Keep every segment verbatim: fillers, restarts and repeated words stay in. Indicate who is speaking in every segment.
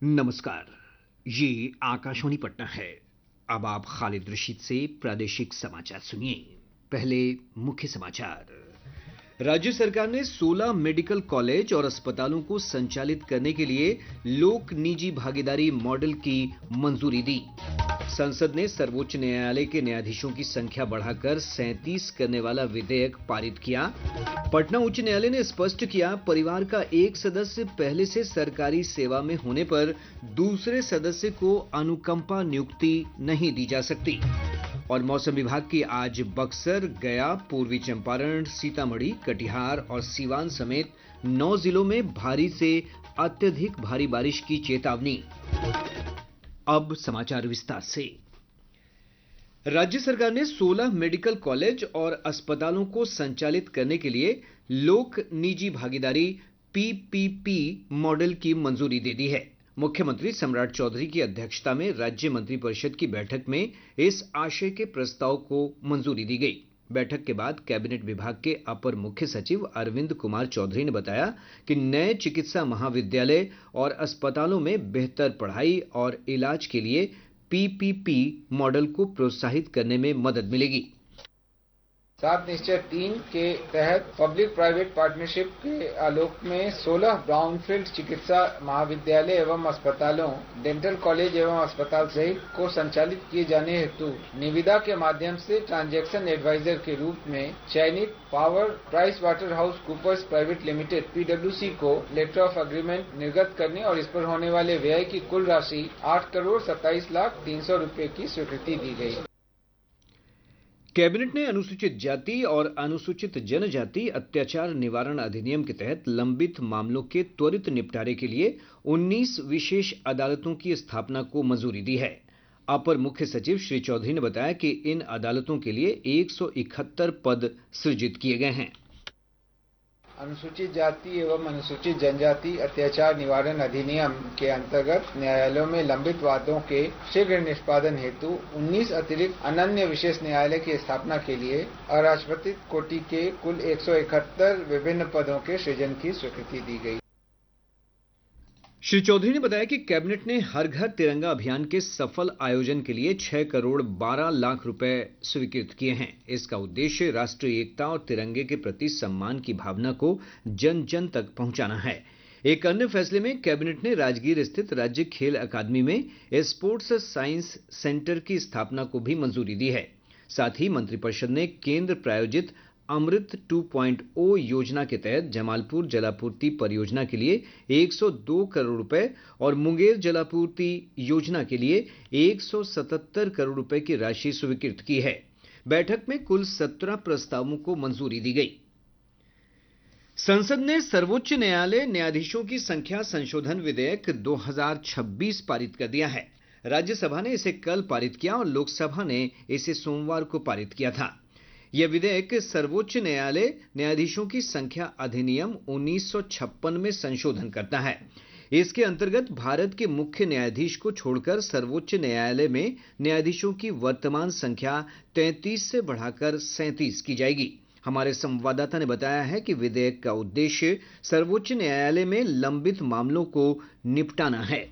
Speaker 1: नमस्कार। ये आकाशवाणी पटना है। अब आप खालिद रशीद से प्रादेशिक समाचार सुनिए। पहले मुख्य समाचार। राज्य सरकार ने सोलह मेडिकल कॉलेज और अस्पतालों को संचालित करने के लिए लोक निजी भागीदारी मॉडल की मंजूरी दी। संसद ने सर्वोच्च न्यायालय के न्यायाधीशों की संख्या बढ़ाकर सैंतीस करने वाला विधेयक पारित किया। पटना उच्च न्यायालय ने स्पष्ट किया, परिवार का एक सदस्य पहले से सरकारी सेवा में होने पर दूसरे सदस्य को अनुकंपा नियुक्ति नहीं दी जा सकती। और मौसम विभाग की आज बक्सर, गया, पूर्वी चंपारण, सीतामढ़ी, कटिहार और सीवान समेत नौ जिलों में भारी से अत्यधिक भारी बारिश की चेतावनी। अब समाचार विस्तार से। राज्य सरकार ने सोलह मेडिकल कॉलेज और अस्पतालों को संचालित करने के लिए लोक निजी भागीदारी पी पी पी मॉडल की मंजूरी दे दी है। मुख्यमंत्री सम्राट चौधरी की अध्यक्षता में राज्य मंत्रिपरिषद की बैठक में इस आशय के प्रस्ताव को मंजूरी दी गई। बैठक के बाद कैबिनेट विभाग के अपर मुख्य सचिव अरविंद कुमार चौधरी ने बताया कि नए चिकित्सा महाविद्यालय और अस्पतालों में बेहतर पढ़ाई और इलाज के लिए पी पी पी मॉडल को प्रोत्साहित करने में मदद मिलेगी।
Speaker 2: सात निश्चय तीन के तहत पब्लिक प्राइवेट पार्टनरशिप के आलोक में सोलह ब्राउनफील्ड चिकित्सा महाविद्यालय एवं अस्पतालों, डेंटल कॉलेज एवं अस्पताल सहित को संचालित किए जाने हेतु निविदा के माध्यम से ट्रांजैक्शन एडवाइजर के रूप में चयनित power price water house coopers private limited P W C को लेटर ऑफ एग्रीमेंट निर्गत करने और इस पर होने वाले व्यय की कुल राशि आठ करोड़ सत्ताईस लाख तीन सौ रूपये की स्वीकृति दी गई।
Speaker 1: कैबिनेट ने अनुसूचित जाति और अनुसूचित जनजाति अत्याचार निवारण अधिनियम के तहत लंबित मामलों के त्वरित निपटारे के लिए उन्नीस विशेष अदालतों की स्थापना को मंजूरी दी है। अपर मुख्य सचिव श्री चौधरी ने बताया कि इन अदालतों के लिए एक सौ इकहत्तर पद सृजित किए गए हैं।
Speaker 2: अनुसूचित जाति एवं अनुसूचित जनजाति अत्याचार निवारण अधिनियम के अंतर्गत न्यायालयों में लंबित वादों के शीघ्र निष्पादन हेतु उन्नीस अतिरिक्त अनन्य विशेष न्यायालय की स्थापना के लिए अराजपत्रित कोटि के कुल एक सौ इकहत्तर विभिन्न पदों के सृजन की स्वीकृति दी गई।
Speaker 1: श्री चौधरी ने बताया कि कैबिनेट ने हर घर तिरंगा अभियान के सफल आयोजन के लिए छह करोड़ बारह लाख रुपए स्वीकृत किए हैं। इसका उद्देश्य राष्ट्रीय एकता और तिरंगे के प्रति सम्मान की भावना को जन जन तक पहुंचाना है। एक अन्य फैसले में कैबिनेट ने राजगीर स्थित राज्य खेल अकादमी में स्पोर्ट्स साइंस सेंटर की स्थापना को भी मंजूरी दी है। साथ ही मंत्रिपरिषद ने केंद्र प्रायोजित अमृत टू पॉइंट ओ योजना के तहत जमालपुर जलापूर्ति परियोजना के लिए एक सौ दो करोड़ रुपए और मुंगेर जलापूर्ति योजना के लिए एक सौ सतहत्तर करोड़ रुपए की राशि स्वीकृत की है। बैठक में कुल सत्रह प्रस्तावों को मंजूरी दी गई। संसद ने सर्वोच्च न्यायालय न्यायाधीशों की संख्या संशोधन विधेयक दो हज़ार छब्बीस पारित कर दिया है। राज्यसभा ने इसे कल पारित किया और लोकसभा ने इसे सोमवार को पारित किया था। यह विधेयक सर्वोच्च न्यायालय न्यायाधीशों की संख्या अधिनियम उन्नीस सौ छप्पन में संशोधन करता है। इसके अंतर्गत भारत के मुख्य न्यायाधीश को छोड़कर सर्वोच्च न्यायालय में न्यायाधीशों की वर्तमान संख्या तैंतीस से बढ़ाकर सैंतीस की जाएगी। हमारे संवाददाता ने बताया है कि विधेयक का उद्देश्य सर्वोच्च न्यायालय में लंबित मामलों को निपटाना है।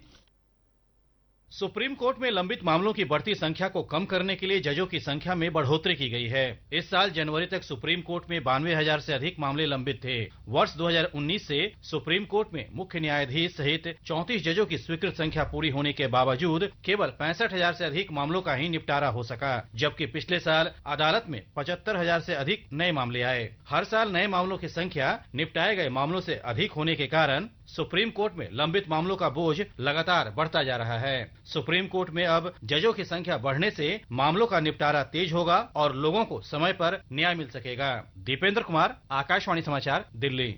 Speaker 3: सुप्रीम कोर्ट में लंबित मामलों की बढ़ती संख्या को कम करने के लिए जजों की संख्या में बढ़ोतरी की गई है। इस साल जनवरी तक सुप्रीम कोर्ट में बानवे हजार से अधिक मामले लंबित थे। वर्ष दो हज़ार उन्नीस से सुप्रीम कोर्ट में मुख्य न्यायाधीश सहित चौंतीस जजों की स्वीकृत संख्या पूरी होने के बावजूद केवल पैंसठ हजार से अधिक मामलों का ही निपटारा हो सका, जबकि पिछले साल अदालत में पचहत्तर हजार से अधिक नए मामले आए। हर साल नए मामलों की संख्या निपटाए गए मामलों से अधिक होने के कारण सुप्रीम कोर्ट में लंबित मामलों का बोझ लगातार बढ़ता जा रहा है। सुप्रीम कोर्ट में अब जजों की संख्या बढ़ने से मामलों का निपटारा तेज होगा और लोगों को समय पर न्याय मिल सकेगा। दीपेंद्र कुमार, आकाशवाणी समाचार, दिल्ली।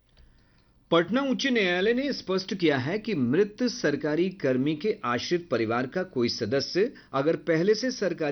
Speaker 1: पटना उच्च न्यायालय ने स्पष्ट किया है कि मृत सरकारी कर्मी के आश्रित परिवार का कोई सदस्य अगर पहले से सरकारी